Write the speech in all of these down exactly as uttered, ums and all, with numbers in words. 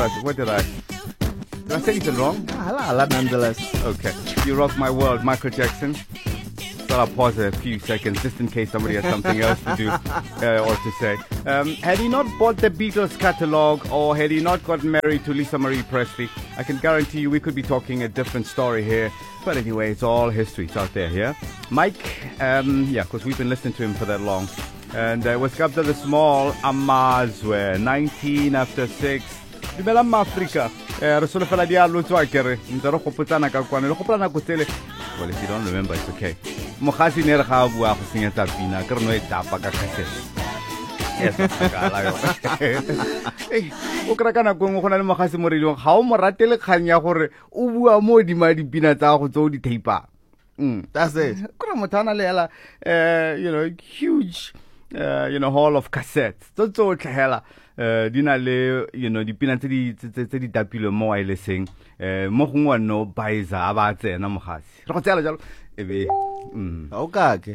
What did I? Did I say anything wrong? Ah, la, nonetheless. Okay. You rock my world, Michael Jackson. So I'll pause a few seconds just in case somebody has something else to do uh, or to say. Um, had he not bought the Beatles catalogue or had he not gotten married to Lisa Marie Presley, I can guarantee you we could be talking a different story here. But anyway, it's all history. It's out there, yeah? Mike, um, yeah, because we've been listening to him for that long. And uh, what's up to the small Amazwe, nineteen after six. Dumela Africa. Re solo fela dialo tswa kere ntse re gopotsana ka kwane le gopola nako tsele. Well, if you don't remember, it's okay. Mogasi ne re ga bua go senyetsa pina ke re no e tapa ka cassette. Yes, ka eh o kra kana go ngwana le mogasi mo relong ga o mo ratele kganya gore o bua mo di ma dipina tsa go tso di tape. Mm, that's it. Kora motana le ela uh you know, huge uh you know, hall of cassettes. Tso tso tlhela uh dina le, you know, dipina tse di tse di tapile mo wa ile seng eh mo gongwa no baiza aba tsena mogasi re go tsela jalo ebe mm okay.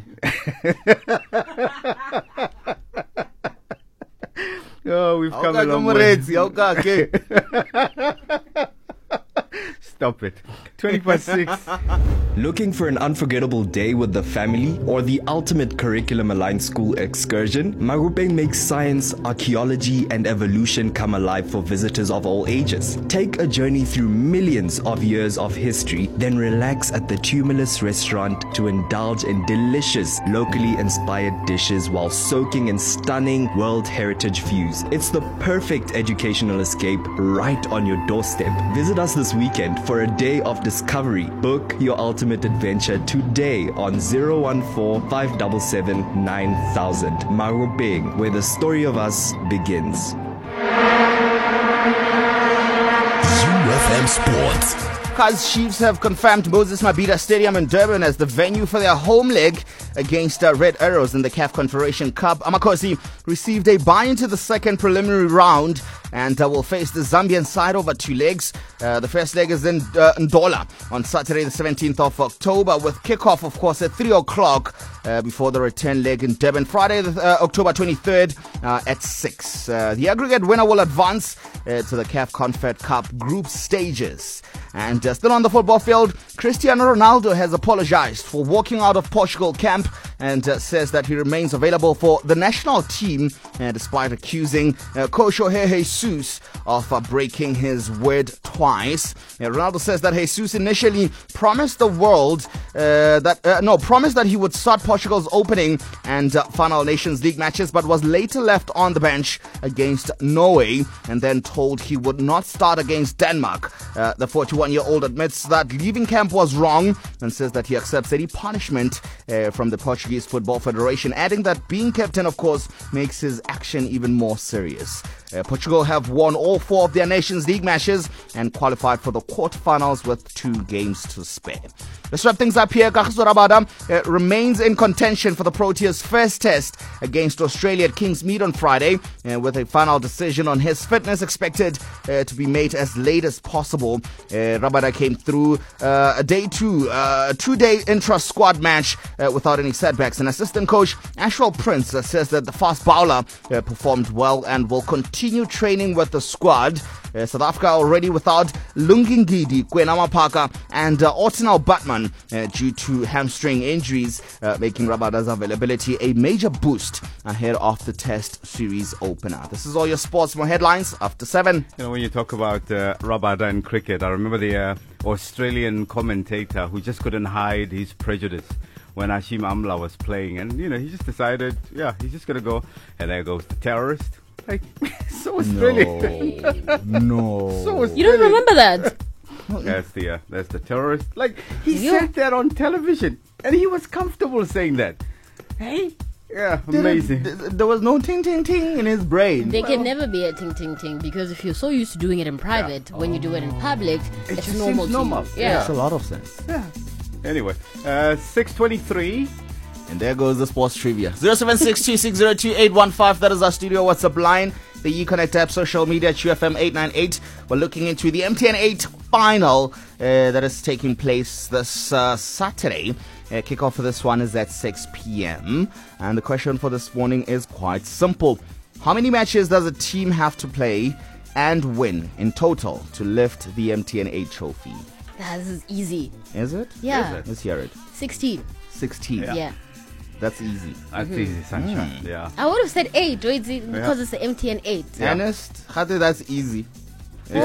Oh, we've come a long way. Okay. Stop it. twenty past six. Looking for an unforgettable day with the family or the ultimate curriculum-aligned school excursion? Marupeng makes science, archaeology, and evolution come alive for visitors of all ages. Take a journey through millions of years of history, then relax at the Tumulus restaurant to indulge in delicious, locally inspired dishes while soaking in stunning World Heritage views. It's the perfect educational escape right on your doorstep. Visit us this weekend for a day of discovery. Book your ultimate adventure today on zero one four, five seven seven, nine thousand. Marupeng, where the story of us begins. U F M Sports. Kaizer Chiefs have confirmed Moses Mabhida Stadium in Durban as the venue for their home leg against uh, Red Arrows in the C A F Confederation Cup. Amakhosi received a bye into the second preliminary round and uh, will face the Zambian side over two legs. Uh, the first leg is in uh, Ndola on Saturday the seventeenth of October with kickoff, of course, at three o'clock uh, before the return leg in Durban. Friday, the, uh, October twenty-third uh, at six. Uh, the aggregate winner will advance uh, to the C A F Confed Cup group stages. And uh, still on the football field, Cristiano Ronaldo has apologized for walking out of Portugal camp and uh, says that he remains available for the national team uh, despite accusing uh, coach Jorge Jesus of uh, breaking his word twice. Uh, Ronaldo says that Jesus initially promised the world uh, that uh, no promised that he would start Portugal's opening and uh, final Nations League matches, but was later left on the bench against Norway and then told he would not start against Denmark. Uh, the forty-one-year-old admits that leaving camp was wrong and says that he accepts any punishment uh, from the Portuguese Football Federation, adding that being captain, of course, makes his action even more serious. Uh, Portugal have won all four of their Nations League matches and qualified for the quarterfinals with two games to spare. Let's wrap things up here. Kagiso Rabada uh, remains in contention for the Proteas' first test against Australia at Kingsmead on Friday, uh, with a final decision on his fitness expected uh, to be made as late as possible. Uh, Rabada came through uh, a day two, uh, a two-day intra-squad match uh, without any setbacks. And assistant coach Ashwell Prince uh, says that the fast bowler uh, performed well and will continue training with the squad. Uh, South Africa already without Lungingidi, Kwena Mapaka and uh, Ortinal Batman uh, due to hamstring injuries, uh, making Rabada's availability a major boost ahead of the test series opener. This is all your sports. More headlines after seven. You know, when you talk about uh, Rabada and cricket, I remember the uh, Australian commentator who just couldn't hide his prejudice when Hashim Amla was playing, and you know, he just decided, yeah, he's just gonna go, and there goes the terrorist. Like, so Australian. No. no. So Australian. You don't remember that? That's the uh, that's the terrorist. Like, he Yeah. said that on television, and he was comfortable saying that. Hey, yeah, amazing. There, there was no ting ting ting in his brain. There can never be a ting ting ting because if you're so used to doing it in private, when you do it in public, It it's just normal. seems to normal. you. Yeah. Makes a lot of sense. Yeah. Anyway, uh, six twenty-three. And there goes the sports trivia. zero seven six two six zero two eight one five. That is our studio WhatsApp line. The eConnect app, social media at U F M eight nine eight. We're looking into the M T N eight final uh, that is taking place this uh, Saturday. Uh, kickoff for this one is at six p.m. And the question for this morning is quite simple. How many matches does a team have to play and win in total to lift the M T N A trophy? Ah, this is easy. Is it? Yeah. Is it? Let's hear it. sixteen. sixteen. Yeah. That's easy. That's easy, sunshine. Mm. Yeah. I would have said eight, right? Because it's the M T N eight. Yeah. Honest, Khade, that's easy.